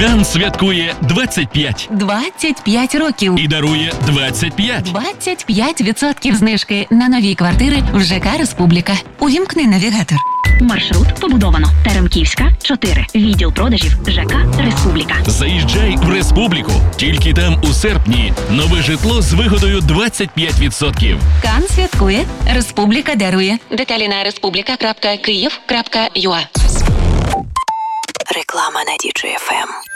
Кан святкує 25 25 років. і дарує 25. 25% знижки на нові квартири в ЖК «Республіка». Увімкни навігатор. Маршрут побудовано. Теремківська, 4. Відділ продажів ЖК «Республіка». Заїжджай в Республіку. Тільки там у серпні нове житло з вигодою 25%. Кан святкує, «Республіка» дарує. Деталі на respublika.kyiv.ua. Реклама на DJ FM.